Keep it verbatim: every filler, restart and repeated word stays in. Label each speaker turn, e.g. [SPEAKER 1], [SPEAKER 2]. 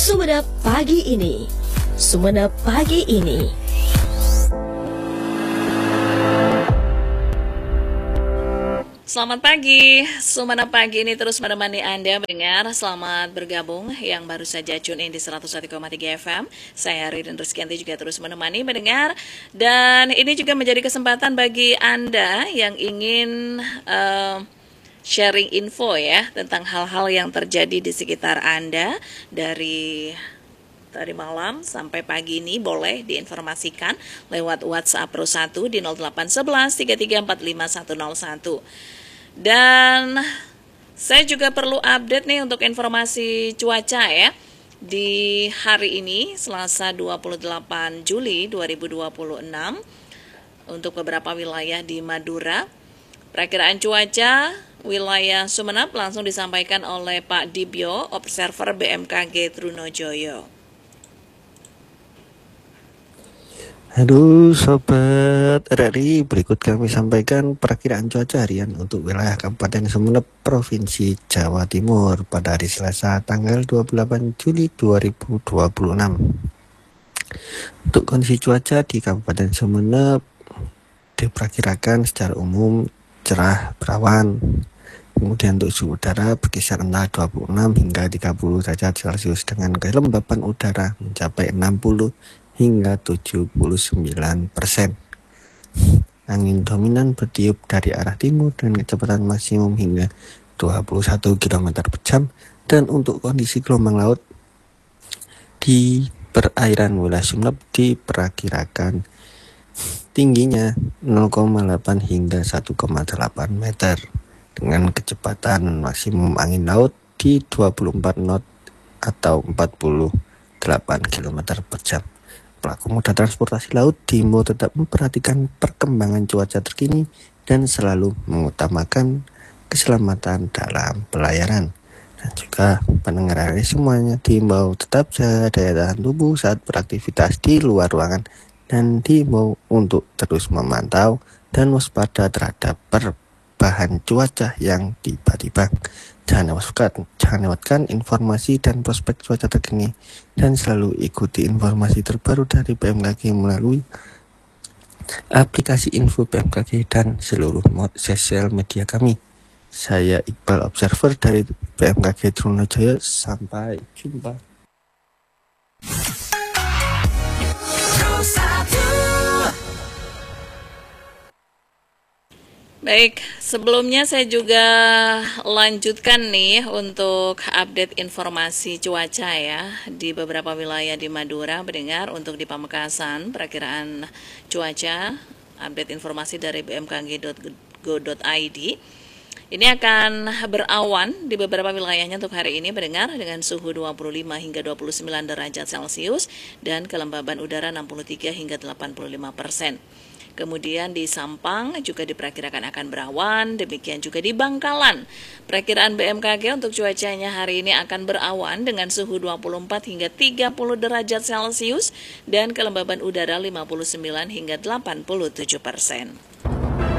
[SPEAKER 1] Sumenep pagi ini. Sumenep pagi ini.
[SPEAKER 2] Selamat pagi, Sumenep pagi ini terus menemani Anda mendengar. Selamat bergabung yang baru saja tune in di seratus satu koma tiga F M. Saya Ridin Rizkianti juga terus menemani mendengar. Dan ini juga menjadi kesempatan bagi Anda yang ingin uh, sharing info ya tentang hal-hal yang terjadi di sekitar Anda dari tadi malam sampai pagi ini. Boleh diinformasikan lewat WhatsApp Pro satu di nol delapan satu satu tiga tiga empat lima satu nol satu. Dan saya juga perlu update nih untuk informasi cuaca ya. Di hari ini Selasa dua puluh delapan Juli dua ribu dua puluh enam untuk beberapa wilayah di Madura. Perakiraan cuaca wilayah Sumenep langsung disampaikan oleh Pak Dibyo, Observer B M K G Trunojoyo.
[SPEAKER 3] Halo Sobat R R I, berikut kami sampaikan perakiraan cuaca harian untuk wilayah Kabupaten Sumenep, Provinsi Jawa Timur pada hari Selasa tanggal dua puluh delapan Juli dua ribu dua puluh enam. Untuk kondisi cuaca di Kabupaten Sumenep diperkirakan secara umum cerah berawan. Kemudian untuk suhu udara berkisar antara dua puluh enam hingga tiga puluh derajat Celcius dengan kelembapan udara mencapai enam puluh hingga tujuh puluh sembilan persen. Angin dominan bertiup dari arah timur dengan kecepatan maksimum hingga dua puluh satu kilometer per jam. Dan untuk kondisi gelombang laut di perairan wilayah Sumenep diperkirakan tingginya nol koma delapan hingga satu koma delapan meter dengan kecepatan maksimum angin laut di dua puluh empat knot atau empat puluh delapan kilometer per jam. Pelaku moda transportasi laut diimbau tetap memperhatikan perkembangan cuaca terkini dan selalu mengutamakan keselamatan dalam pelayaran. Dan juga pendengar R R I semuanya diimbau tetap jaga daya tahan tubuh saat beraktivitas di luar ruangan dan diimbau untuk terus memantau dan waspada terhadap perubahan cuaca yang tiba-tiba. Jangan lewatkan, jangan lewatkan informasi dan prospek cuaca terkini dan selalu ikuti informasi terbaru dari B M K G melalui aplikasi info B M K G dan seluruh sosial media kami. Saya Iqbal, Observer dari B M K G Trunojoyo. Sampai jumpa.
[SPEAKER 2] Baik, sebelumnya saya juga lanjutkan nih untuk update informasi cuaca ya di beberapa wilayah di Madura. Mendengar untuk di Pamekasan perakiraan cuaca, update informasi dari b m k g dot go dot i d. Ini akan berawan di beberapa wilayahnya untuk hari ini, mendengar dengan suhu dua puluh lima hingga dua puluh sembilan derajat Celcius dan kelembaban udara enam puluh tiga hingga delapan puluh lima persen. Kemudian di Sampang juga diperkirakan akan berawan, demikian juga di Bangkalan. Perakiraan B M K G untuk cuacanya hari ini akan berawan dengan suhu dua puluh empat hingga tiga puluh derajat Celcius dan kelembaban udara lima puluh sembilan hingga delapan puluh tujuh persen.